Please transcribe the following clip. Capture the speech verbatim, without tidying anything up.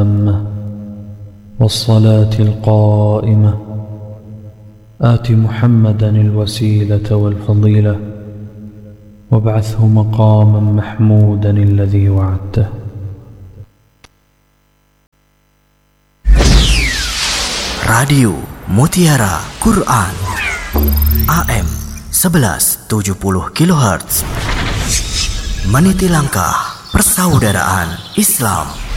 التامة والصلاة القائمة آت محمدا الوسيلة والفضيلة وابعثه مقاما محمودا الذي وعدته. Radio Mutiara Quran A M sebelas tujuh puluh kilohertz, meniti langkah persaudaraan Islam.